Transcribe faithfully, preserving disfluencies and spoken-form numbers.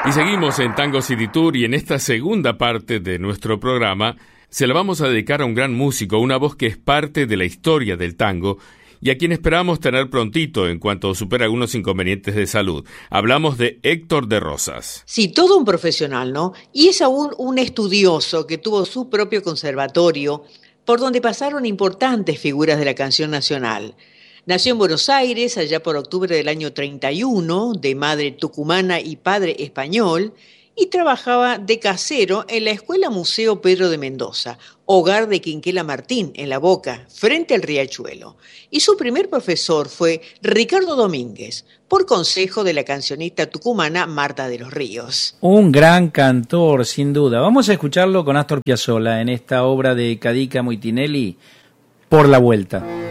Y seguimos en Tango City Tour, y en esta segunda parte de nuestro programa se la vamos a dedicar a un gran músico, una voz que es parte de la historia del tango y a quien esperamos tener prontito en cuanto supera algunos inconvenientes de salud. Hablamos de Héctor de Rosas. Sí, todo un profesional, ¿no? Y es aún un estudioso que tuvo su propio conservatorio por donde pasaron importantes figuras de la canción nacional. Nació en Buenos Aires allá por octubre del año treinta y uno, de madre tucumana y padre español, y trabajaba de casero en la Escuela Museo Pedro de Mendoza, hogar de Quinquela Martín, en La Boca, frente al Riachuelo. Y su primer profesor fue Ricardo Domínguez, por consejo de la cancionista tucumana Marta de los Ríos. Un gran cantor, sin duda. Vamos a escucharlo con Astor Piazzolla en esta obra de Cadica Moitinelli, Por la Vuelta.